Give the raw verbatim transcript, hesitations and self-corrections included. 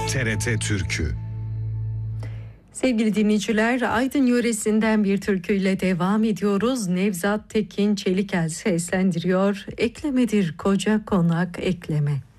T R T Türkü. Sevgili dinleyiciler, Aydın yöresinden bir türküyle devam ediyoruz. Nevzat Tekin Çelikel seslendiriyor. Eklemedir koca konak ekleme.